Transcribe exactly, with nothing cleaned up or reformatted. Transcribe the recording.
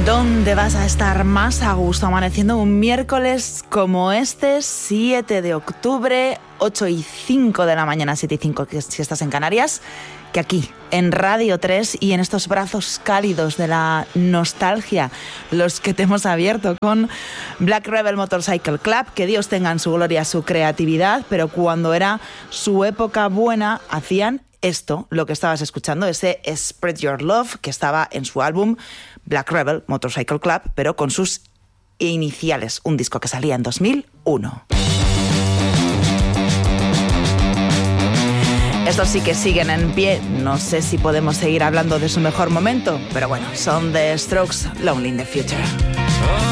¿Dónde vas a estar más a gusto amaneciendo un miércoles como este, siete de octubre, ocho y cinco de la mañana, siete y cinco si estás en Canarias, que aquí, en Radio tres y en estos brazos cálidos de la nostalgia, los que te hemos abierto con Black Rebel Motorcycle Club, que Dios tenga en su gloria su creatividad, pero cuando era su época buena hacían esto, lo que estabas escuchando, ese Spread Your Love, que estaba en su álbum Black Rebel Motorcycle Club, pero con sus iniciales, un disco que salía en dos mil uno. Estos sí que siguen en pie, no sé si podemos seguir hablando de su mejor momento, pero bueno, son The Strokes, Lonely in the Future.